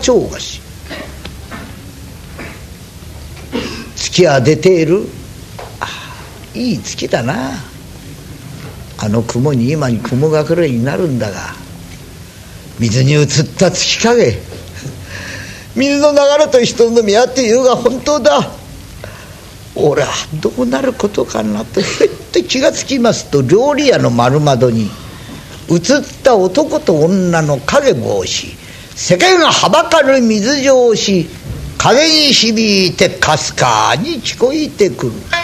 正月、月は出ている。いい月だな。あの雲に今に雲隠れになるんだが、水に映った月影、水の流れと人の見合っていうが本当だ。俺はどうなることかなとひょいって気がつきますと、料理屋の丸窓に映った男と女の影帽子、世間がはばかる水上し、風に響いてかすかに聞こえてくる。